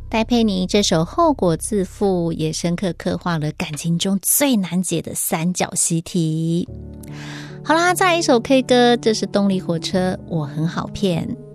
戴佩妮这首《后果自负》也深刻刻画了感情中最难解的三角习题。好啦，再来一首 K 歌，这是动力火车《我很好骗》。